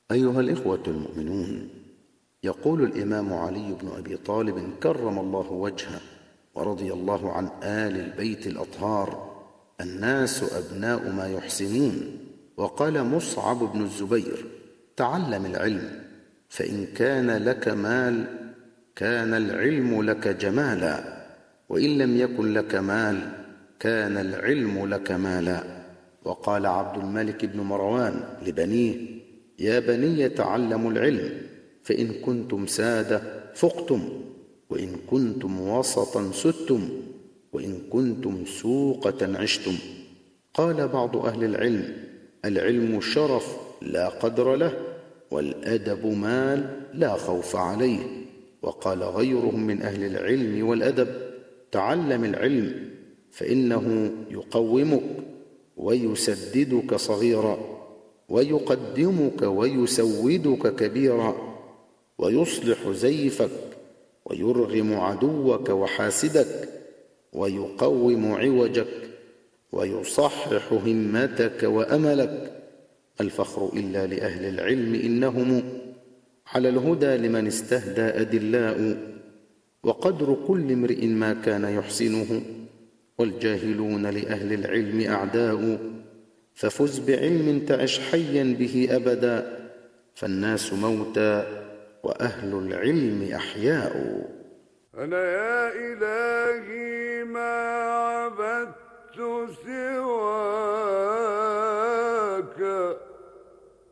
أيها الإخوة المؤمنون، يقول الإمام علي بن أبي طالب كرم الله وجهه ورضي الله عن آل البيت الأطهار: الناس أبناء ما يحسنون. وقال مصعب بن الزبير: تعلم العلم، فإن كان لك مال كان العلم لك جمالا، وإن لم يكن لك مال كان العلم لك مالا. وقال عبد الملك بن مروان لبنيه: يا بني تعلموا العلم، فإن كنتم سادة فقتم، وإن كنتم وسطا سدتم، وإن كنتم سوقة عشتم. قال بعض أهل العلم: العلم شرف لا قدر له، والأدب مال لا خوف عليه. وقال غيرهم من أهل العلم والأدب: تعلم العلم، فإنه يقومك ويسددك صغيرا، ويقدمك ويسودك كبيرا، ويصلح زيفك ويرغم عدوك وحاسدك، ويقوم عوجك ويصحح همتك وأملك. الفخر إلا لأهل العلم، إنهم على الهدى لمن استهدى أدلاء. وقدر كل امرئ ما كان يحسنه، والجاهلون لأهل العلم أعداء. ففز بعلم تعش حيا به أبدا، فالناس موتى وأهل العلم أحياء. أنا يا إلهي ما عبدت سواك